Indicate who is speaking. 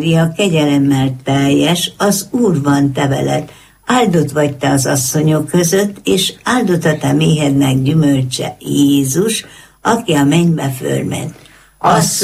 Speaker 1: Mária, kegyelemmel teljes, az Úr van te veled. Áldott vagy te az asszonyok között, és áldott a te méhednek gyümölcse, Jézus, aki a mennybe fölment.